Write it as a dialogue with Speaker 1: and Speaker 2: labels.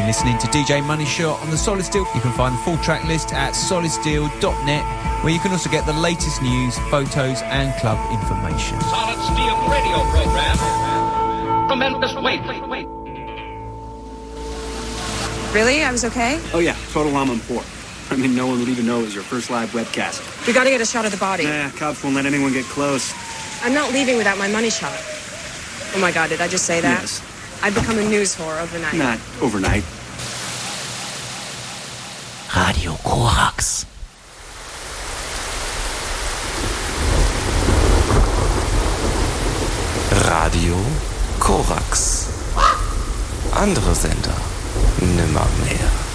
Speaker 1: listening to DJ Money Shot on the Solid Steel. You can find the full track list at solidsteel.net, where you can also get the latest news, photos and club information.
Speaker 2: Solid Steel radio program. Tremendous weight.
Speaker 3: Really? I was okay?
Speaker 4: Oh yeah, total Lama Port. I mean, no one would even know it was your first live webcast.
Speaker 3: We gotta get a shot of the body.
Speaker 4: Nah, cops won't let anyone get close.
Speaker 3: I'm not leaving without my money shot. Oh my God, did I just say that?
Speaker 4: Yes.
Speaker 3: I've become a news whore overnight.
Speaker 4: Not overnight.
Speaker 5: Radio Korax. Radio Korax. Andere Sender nimmermehr.